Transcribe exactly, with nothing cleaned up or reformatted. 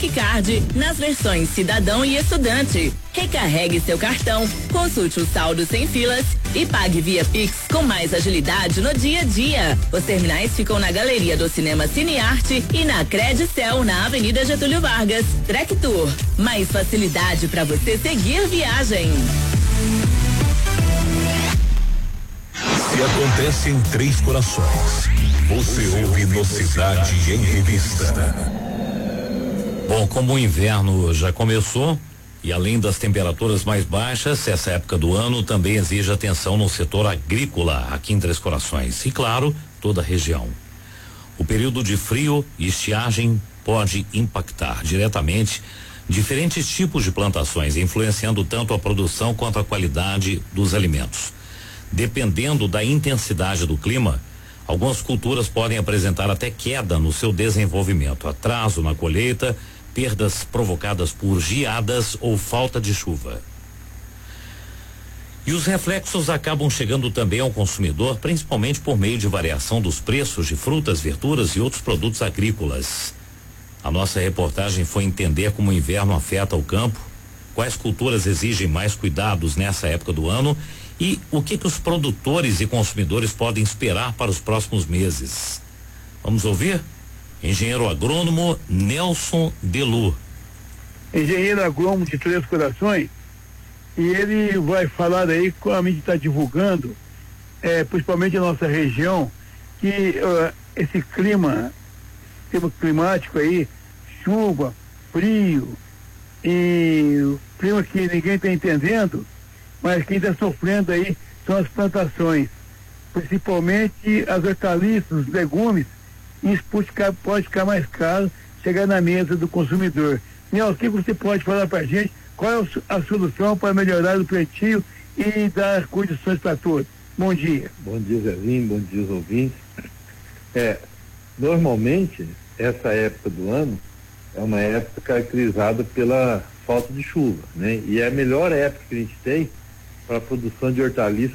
Card nas versões cidadão e estudante. Recarregue seu cartão, consulte o saldo sem filas e pague via Pix com mais agilidade no dia a dia. Os terminais ficam na galeria do Cinema Cinearte e na Credicel, na Avenida Getúlio Vargas. Trek Tour, mais facilidade para você seguir viagem. Se acontece em Três Corações, você ouve no Cidade em Revista. Bom, como o inverno já começou e além das temperaturas mais baixas, essa época do ano também exige atenção no setor agrícola aqui em Três Corações e, claro, toda a região. O período de frio e estiagem pode impactar diretamente diferentes tipos de plantações, influenciando tanto a produção quanto a qualidade dos alimentos. Dependendo da intensidade do clima, algumas culturas podem apresentar até queda no seu desenvolvimento, atraso na colheita, perdas provocadas por geadas ou falta de chuva. E os reflexos acabam chegando também ao consumidor, principalmente por meio de variação dos preços de frutas, verduras e outros produtos agrícolas. A nossa reportagem foi entender como o inverno afeta o campo, quais culturas exigem mais cuidados nessa época do ano e o que que os produtores e consumidores podem esperar para os próximos meses. Vamos ouvir? Engenheiro agrônomo Nelson Delu. Engenheiro agrônomo de Três Corações, e ele vai falar aí, como a mídia está divulgando, é, principalmente a nossa região, que uh, esse clima, clima climático aí, chuva, frio, e o clima que ninguém está entendendo, mas quem está sofrendo aí são as plantações, principalmente as hortaliças, os legumes. Isso pode ficar, pode ficar mais caro, chegar na mesa do consumidor. Nelson, o que você pode falar para a gente? Qual é a solução para melhorar o plantio e dar condições para todos? Bom dia. Bom dia, Zezinho, bom dia, os ouvintes. É, normalmente, essa época do ano é uma época caracterizada pela falta de chuva, né? E é a melhor época que a gente tem para a produção de hortaliças